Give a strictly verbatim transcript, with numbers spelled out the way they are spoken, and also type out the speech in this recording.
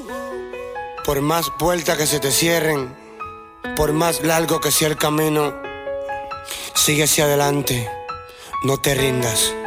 Por más vueltas que se te cierren, por más largo que sea el camino, sigue hacia adelante, no te rindas.